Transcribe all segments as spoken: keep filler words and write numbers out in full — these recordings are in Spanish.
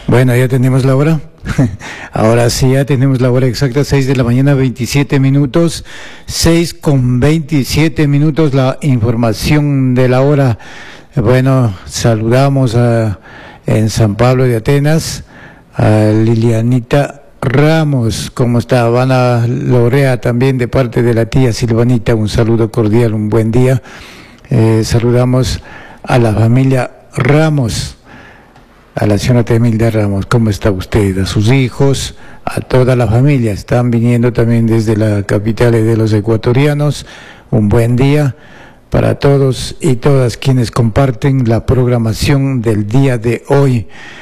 Bueno, ya tenemos la hora. Ahora sí, ya tenemos la hora exacta, seis de la mañana, veintisiete minutos. seis con veintisiete minutos, la información de la hora. Bueno, saludamos a, en San Pablo de Atenas a Lilianita Ramos. ¿Cómo está? Habana Lorea también de parte de la tía Silvanita. Un saludo cordial, un buen día. Eh, saludamos a la familia Ramos, a la señora Temilda Ramos. ¿Cómo está usted? A sus hijos, a toda la familia. Están viniendo también desde la capital de los ecuatorianos. Un buen día para todos y todas quienes comparten la programación del día de hoy.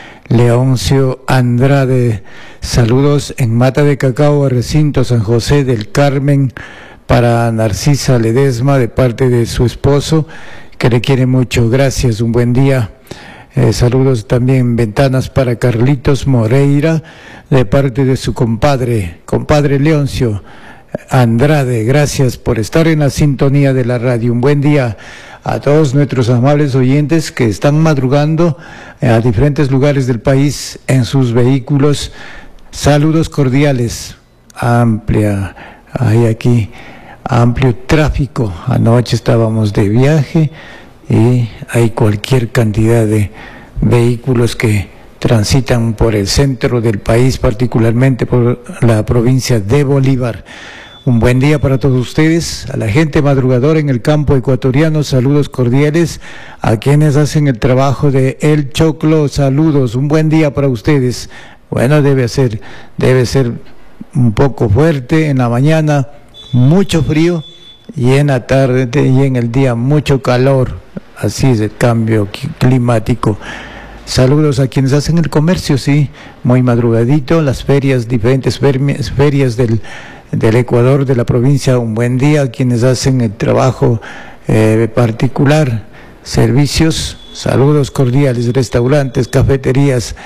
Leoncio Andrade, saludos en Mata de Cacao, Recinto San José del Carmen, para Narcisa Ledesma de parte de su esposo, que le quiere mucho. Gracias, un buen día. Eh, saludos también, ventanas para Carlitos Moreira, de parte de su compadre, compadre Leoncio Andrade. Gracias por estar en la sintonía de la radio. Un buen día a todos nuestros amables oyentes que están madrugando a diferentes lugares del país en sus vehículos. Saludos cordiales. Amplia, hay aquí amplio tráfico. Anoche estábamos de viaje y hay cualquier cantidad de vehículos que transitan por el centro del país, particularmente por la provincia de Bolívar. Un buen día para todos ustedes, a la gente madrugadora en el campo ecuatoriano, saludos cordiales, a quienes hacen el trabajo de El Choclo, saludos, un buen día para ustedes. Bueno, debe ser, debe ser un poco fuerte en la mañana, mucho frío, y en la tarde y en el día mucho calor. Así es el cambio climático. Saludos a quienes hacen el comercio, sí, muy madrugadito, las ferias, diferentes ferias del, del Ecuador, de la provincia. Un buen día a quienes hacen el trabajo eh, particular, servicios, saludos cordiales, restaurantes, cafeterías.